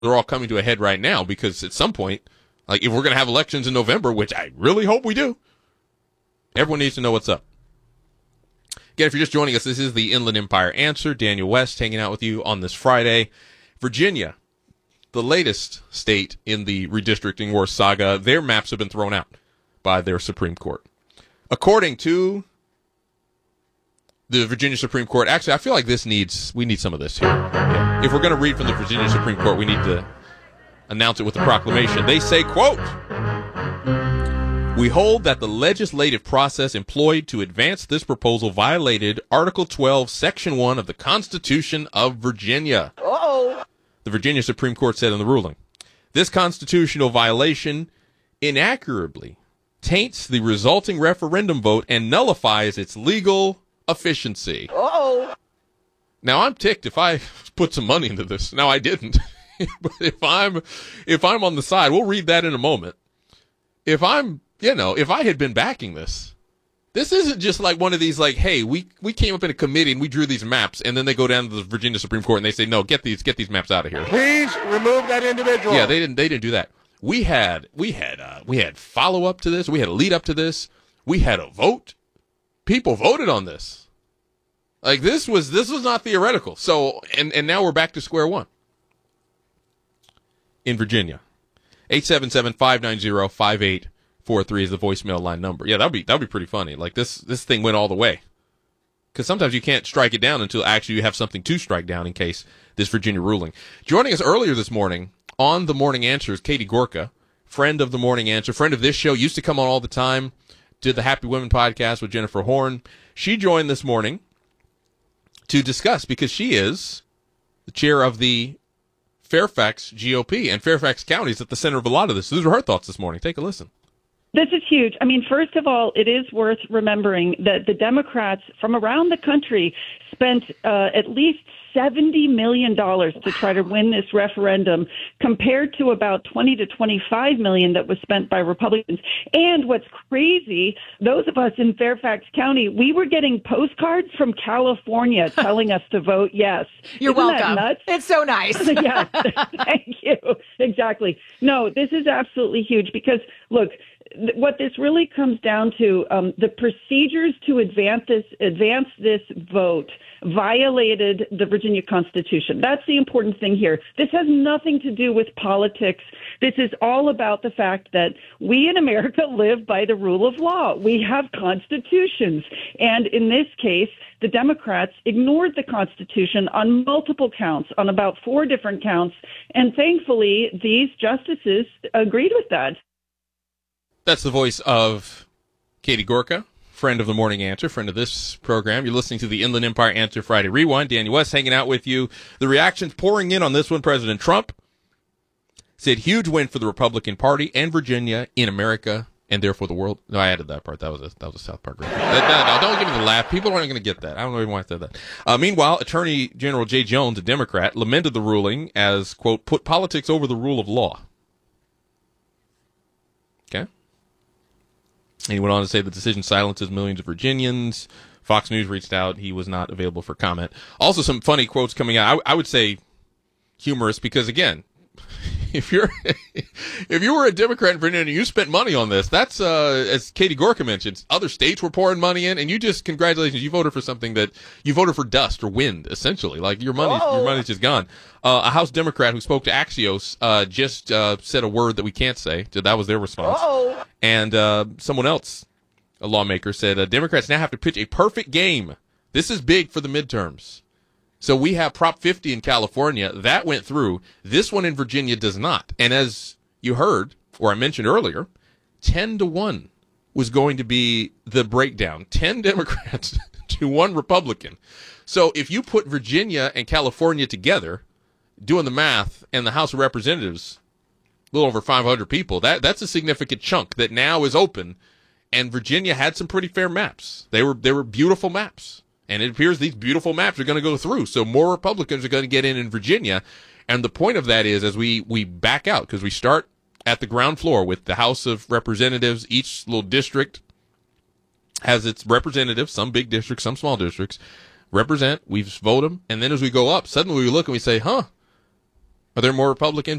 they're all coming to a head right now because at some point, like if we're going to have elections in November, which I really hope we do, everyone needs to know what's up. Again, if you're just joining us, this is the Inland Empire Answer. Daniel West hanging out with you on this Friday. Virginia, the latest state in the redistricting war saga, their maps have been thrown out by their Supreme Court. According to the Virginia Supreme Court, actually, I feel like we need some of this here. Yeah. If we're going to read from the Virginia Supreme Court, we need to announce it with a proclamation. They say, quote, "We hold that the legislative process employed to advance this proposal violated Article 12, Section 1 of the Constitution of Virginia." Uh-oh. The Virginia Supreme Court said in the ruling, "This constitutional violation inaccurately taints the resulting referendum vote and nullifies its legal efficiency." Uh-oh. Now, I'm ticked if I put some money into this. Now, I didn't. But if I'm on the side, we'll read that in a moment. If I had been backing this isn't just like one of these, like, hey, we came up in a committee and we drew these maps, and then they go down to the Virginia Supreme Court and they say, no, get these maps out of here. Please remove that individual. Yeah, they didn't do that. We had follow up to this. We had a lead up to this. We had a vote. People voted on this. Like this was not theoretical. So and now we're back to square one in Virginia. 877-590-5843 is the voicemail line number. Yeah, that'd be pretty funny. Like this thing went all the way. Because sometimes you can't strike it down until actually you have something to strike down in case this Virginia ruling. Joining us earlier this morning on the Morning Answer is Katie Gorka, friend of the Morning Answer, friend of this show, used to come on all the time, did the Happy Women podcast with Jennifer Horn. She joined this morning to discuss because she is the chair of the Fairfax GOP, and Fairfax County is at the center of a lot of this. So these are her thoughts this morning. Take a listen. This is huge. I mean, first of all, it is worth remembering that the Democrats from around the country spent at least $70 million to try to win this referendum, compared to about $20 to $25 million that was spent by Republicans. And what's crazy, those of us in Fairfax County, we were getting postcards from California telling us to vote yes. You're Isn't welcome. That nuts? It's so nice. Yeah, thank you. Exactly. No, this is absolutely huge because, look, what this really comes down to, the procedures to advance this vote violated the Virginia Constitution. That's the important thing here. This has nothing to do with politics. This is all about the fact that we in America live by the rule of law. We have constitutions. And in this case, the Democrats ignored the Constitution on multiple counts, on about 4 different counts. And thankfully, these justices agreed with that. That's the voice of Katie Gorka, friend of the Morning Answer, friend of this program. You're listening to the Inland Empire Answer Friday Rewind. Daniel West hanging out with you. The reactions pouring in on this one. President Trump said huge win for the Republican Party and Virginia in America and therefore the world. No, I added that part. That was a South Park reference. No, don't give me the laugh. People aren't going to get that. I don't even why I said that. Meanwhile, Attorney General Jay Jones, a Democrat, lamented the ruling as, quote, put politics over the rule of law. Okay. And he went on to say the decision silences millions of Virginians. Fox News reached out. He was not available for comment. Also, some funny quotes coming out. I would say humorous because, again, if you were a Democrat in Virginia and you spent money on this, that's, as Katie Gorka mentioned, other states were pouring money in, and you just, congratulations, you voted for something that, you voted for dust or wind, essentially. Like, your money's just gone. A House Democrat who spoke to Axios, just said a word that we can't say. So that was their response. Uh-oh. And someone else, a lawmaker, said, Democrats now have to pitch a perfect game. This is big for the midterms. So we have Prop 50 in California. That went through. This one in Virginia does not. And as you heard, or I mentioned earlier, 10-1 was going to be the breakdown. 10 Democrats to 1 Republican. So if you put Virginia and California together, doing the math, and the House of Representatives, a little over 500 people, that's a significant chunk that now is open. And Virginia had some pretty fair maps. They were beautiful maps. And it appears these beautiful maps are going to go through. So more Republicans are going to get in Virginia. And the point of that is, as we back out, because we start at the ground floor with the House of Representatives, each little district has its representatives, some big districts, some small districts, represent, we vote them. And then as we go up, suddenly we look and we say, Are there more Republicans